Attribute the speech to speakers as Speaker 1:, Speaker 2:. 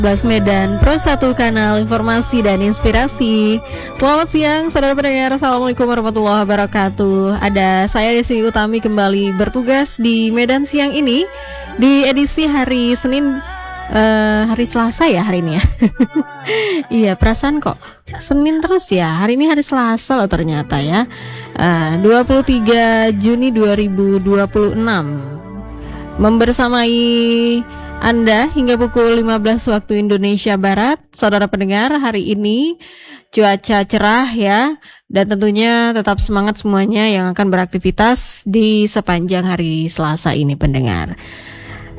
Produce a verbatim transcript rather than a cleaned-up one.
Speaker 1: Bas Medan, Pro satu kanal informasi dan inspirasi. Selamat siang, saudara pendengar. Assalamualaikum warahmatullahi wabarakatuh. Ada saya Desi Utami kembali bertugas di Medan siang ini di edisi hari Senin, uh, hari Selasa ya hari ini ya. Iya, perasaan kok Senin terus ya. Hari ini hari Selasa loh ternyata ya. Uh, dua puluh tiga Juni dua ribu dua puluh enam. Membersamai Anda hingga pukul lima belas waktu Indonesia Barat. Saudara pendengar, hari ini cuaca cerah ya. Dan tentunya tetap semangat semuanya yang akan beraktivitas di sepanjang hari Selasa ini pendengar.